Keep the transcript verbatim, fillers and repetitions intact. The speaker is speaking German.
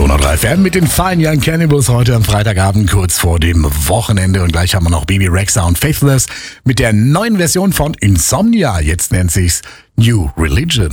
zweihundertdrei F M mit den Fine Young Cannibals heute am Freitagabend kurz vor dem Wochenende. Und gleich haben wir noch Bebe Rexha und Faithless mit der neuen Version von Insomnia. Jetzt nennt sich's New Religion.